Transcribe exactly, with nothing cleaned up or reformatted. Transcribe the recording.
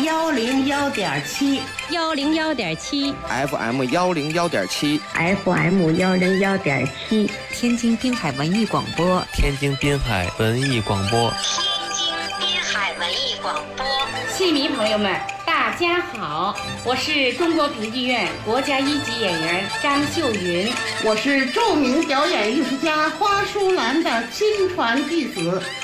幺零幺点七， 幺零幺点七 F M 幺零幺点七 F M 幺零幺点七， 天津滨海文艺广播， 天津滨海文艺广播， 天津滨海文艺广播。 戏迷朋友们，大家好，我是中国评剧院国家一级演员张秀云， 我是著名表演艺术家花淑兰的亲传弟子